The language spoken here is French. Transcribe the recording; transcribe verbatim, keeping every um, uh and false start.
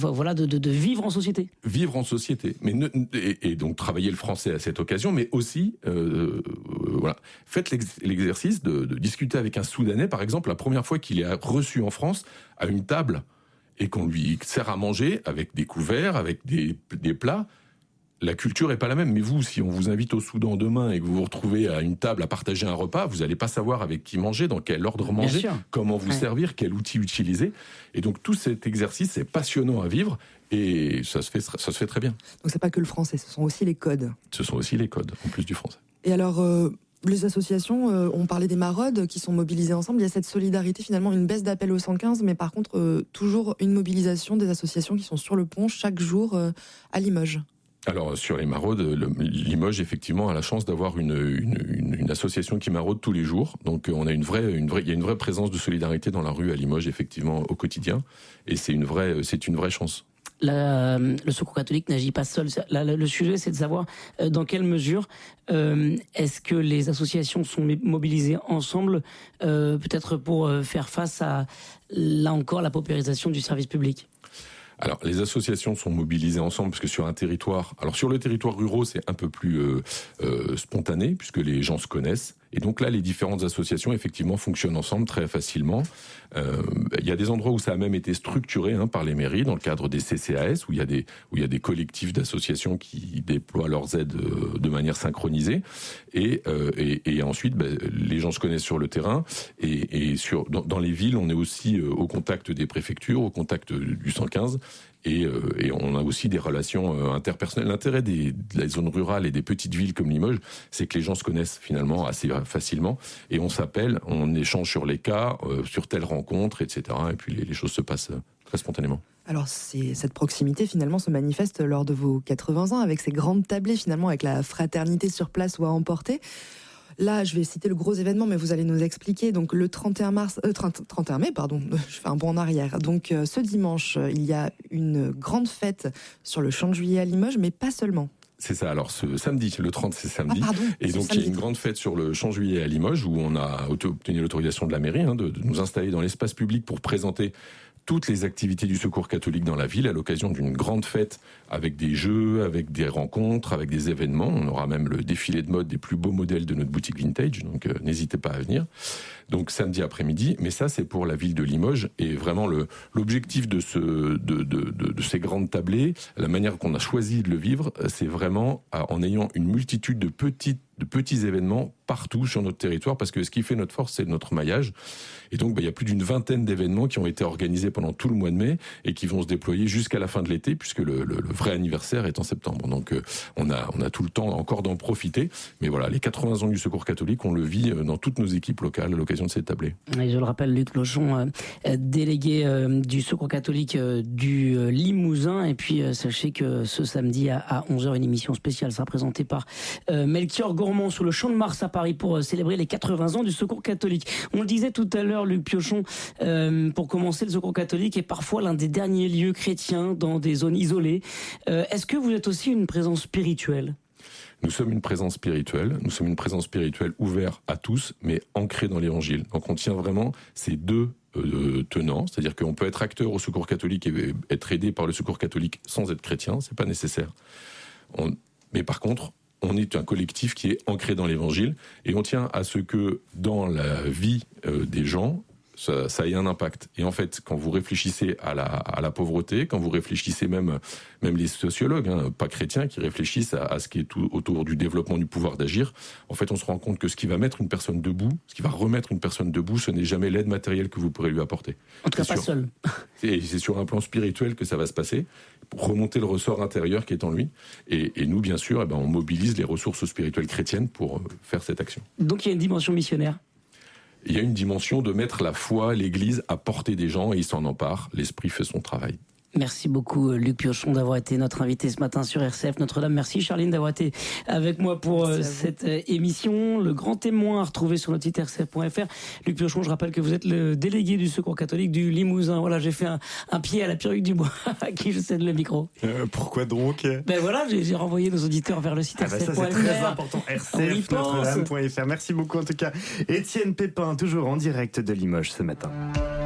voilà, de, de, de vivre en société. Vivre en société, mais ne, et, et donc travailler le français à cette occasion, mais aussi, euh, euh, voilà, faites l'ex- l'exercice de, de discuter avec un Soudanais, par exemple, la première fois qu'il est reçu en France à une table et qu'on lui sert à manger avec des couverts, avec des, des plats. La culture est pas la même, mais vous, si on vous invite au Soudan demain et que vous vous retrouvez à une table à partager un repas, vous n'allez pas savoir avec qui manger, dans quel ordre manger, comment vous ouais. servir, quel outil utiliser. Et donc tout cet exercice est passionnant à vivre et ça se fait, ça se fait très bien. Donc c'est pas que le français, ce sont aussi les codes. Ce sont aussi les codes, en plus du français. Et alors, euh, les associations, euh, on parlait des maraudes qui sont mobilisées ensemble. Il y a cette solidarité, finalement, une baisse d'appel au cent quinze, mais par contre, euh, toujours une mobilisation des associations qui sont sur le pont chaque jour euh, à Limoges. Alors sur les maraudes, le, Limoges effectivement a la chance d'avoir une, une, une, une association qui maraude tous les jours. Donc on a une vraie, une vraie, il y a une vraie présence de solidarité dans la rue à Limoges effectivement au quotidien, et c'est une vraie, c'est une vraie chance. La, le Secours catholique n'agit pas seul. La, la, le sujet, c'est de savoir euh, dans quelle mesure euh, est-ce que les associations sont mobilisées ensemble, euh, peut-être pour euh, faire face à, là encore, la paupérisation du service public. Alors, les associations sont mobilisées ensemble parce que sur un territoire, alors sur le territoire rural, c'est un peu plus euh, euh, spontané puisque les gens se connaissent. Et donc là, les différentes associations, effectivement, fonctionnent ensemble très facilement. Euh, il y a des endroits où ça a même été structuré hein, par les mairies, dans le cadre des C C A S, où il y a des, où il y a des collectifs d'associations qui déploient leurs aides de manière synchronisée. Et, euh, et, et ensuite, ben, les gens se connaissent sur le terrain. Et, et sur, dans, dans les villes, on est aussi euh, au contact des préfectures, au contact du cent quinze. Et, euh, et on a aussi des relations euh, interpersonnelles. L'intérêt des, de la zone rurale et des petites villes comme Limoges, c'est que les gens se connaissent finalement assez facilement. Et on s'appelle, on échange sur les cas, euh, sur telle rencontre, et cetera. Et puis les, les choses se passent très spontanément. Alors c'est, cette proximité finalement se manifeste lors de vos quatre-vingts ans, avec ces grandes tablées finalement, avec la fraternité sur place ou à emporter. Là, je vais citer le gros événement, mais vous allez nous expliquer. Donc, le trente et un mars, euh, trente, trente et un mai, pardon, je fais un bond en arrière. Donc, euh, ce dimanche, il y a une grande fête sur le Champ de Juillet à Limoges, mais pas seulement. C'est ça. Alors, ce samedi, le trente, c'est samedi. Ah, pardon, et donc, il y a une grande fête sur le Champ de Juillet à Limoges où on a obtenu l'autorisation de la mairie hein, de, de nous installer dans l'espace public pour présenter toutes les activités du Secours catholique dans la ville à l'occasion d'une grande fête avec des jeux, avec des rencontres, avec des événements. On aura même le défilé de mode des plus beaux modèles de notre boutique vintage, donc euh, n'hésitez pas à venir. Donc samedi après-midi, mais ça c'est pour la ville de Limoges et vraiment le, l'objectif de, ce, de, de, de, de ces grandes tablées, la manière qu'on a choisi de le vivre, c'est vraiment en ayant une multitude de petites de petits événements partout sur notre territoire, parce que ce qui fait notre force, c'est notre maillage. Et donc, bah, il y a plus d'une vingtaine d'événements qui ont été organisés pendant tout le mois de mai et qui vont se déployer jusqu'à la fin de l'été, puisque le, le, le vrai anniversaire est en septembre. Donc, euh, on a, on a tout le temps encore d'en profiter. Mais voilà, les quatre-vingts ans du Secours catholique, on le vit dans toutes nos équipes locales à l'occasion de ces tablées. Et je le rappelle, Luc Lochon, euh, délégué euh, du Secours catholique euh, du euh, Limousin. Et puis, euh, sachez que ce samedi à, à onze heures, une émission spéciale sera présentée par euh, Melchior Gourmand sous le Champ de Mars à Paris pour euh, célébrer les quatre-vingts ans du Secours catholique. On le disait tout à l'heure, Luc Piochon, euh, pour commencer, le Secours catholique est parfois l'un des derniers lieux chrétiens dans des zones isolées. Euh, est-ce que vous êtes aussi une présence spirituelle ? Nous sommes une présence spirituelle, nous sommes une présence spirituelle ouverte à tous, mais ancrée dans l'Évangile. Donc on tient vraiment ces deux euh, tenants, c'est-à-dire qu'on peut être acteur au Secours catholique et être aidé par le Secours catholique sans être chrétien, c'est pas nécessaire. On... Mais par contre, on est un collectif qui est ancré dans l'Évangile et on tient à ce que dans la vie euh, des gens, ça, ça ait un impact. Et en fait, quand vous réfléchissez à la, à la pauvreté, quand vous réfléchissez même, même les sociologues, hein, pas chrétiens, qui réfléchissent à, à ce qui est tout autour du développement du pouvoir d'agir, en fait, on se rend compte que ce qui va mettre une personne debout, ce qui va remettre une personne debout, ce n'est jamais l'aide matérielle que vous pourrez lui apporter. En tout cas, pas seul. C'est, c'est sur un plan spirituel que ça va se passer, pour remonter le ressort intérieur qui est en lui. Et, et nous, bien sûr, eh ben, on mobilise les ressources spirituelles chrétiennes pour faire cette action. Donc il y a une dimension missionnaire. Il y a une dimension de mettre la foi, l'Église à portée des gens et il s'en empare. L'Esprit fait son travail. Merci beaucoup Luc Piochon d'avoir été notre invité ce matin sur R C F Notre-Dame. Merci Charline d'avoir été avec moi pour euh, cette euh, émission. Le grand témoin à retrouver sur notre site r c f point f r. Luc Piochon, je rappelle que vous êtes le délégué du Secours catholique du Limousin. Voilà, j'ai fait un, un pied à la Pierruque du Bois à qui je cède le micro. Euh, pourquoi donc ? Ben voilà, j'ai, j'ai renvoyé nos auditeurs vers le site ah ben r c f point f r. Ça c'est très important, r c f notre dame point f r. Merci beaucoup en tout cas. Étienne Pépin, toujours en direct de Limoges ce matin.